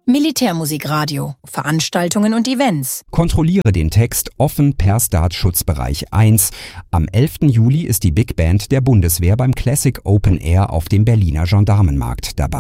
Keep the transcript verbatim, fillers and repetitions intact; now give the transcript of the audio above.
Militärmusikradio, Veranstaltungen und Events. Kontrolliere den Text offen per Startschutzbereich eins. Am elften Juli ist die Big Band der Bundeswehr beim Classic Open Air auf dem Berliner Gendarmenmarkt dabei.